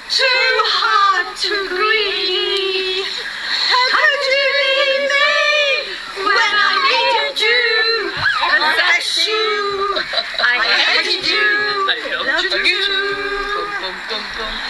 too hard to greet. How could you leave me when I needed you? And bless you, I hated you, loved you.